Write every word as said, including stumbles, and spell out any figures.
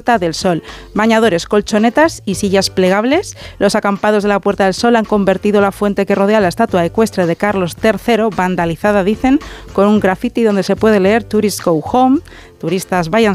Puerta del Sol. Bañadores, colchonetas y sillas plegables. Los acampados de la Puerta del Sol han convertido la fuente que rodea la estatua ecuestre de Carlos tercero, vandalizada, dicen, con un graffiti donde se puede leer "Tourists go home", turistas vayan